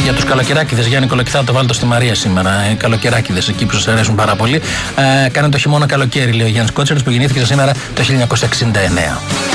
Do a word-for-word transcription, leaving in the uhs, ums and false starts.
για τους καλοκαιράκηδες, Γιάννη Κολοκυθά, το βάλω το στη Μαρία σήμερα. Οι καλοκαιράκηδες εκεί που σας αρέσουν πάρα πολύ. Ε, κάνε το χειμώνα καλοκαίρι, λέει ο Γιάννης Κότσερης, που γεννήθηκε σήμερα το χίλια εννιακόσια εξήντα εννέα.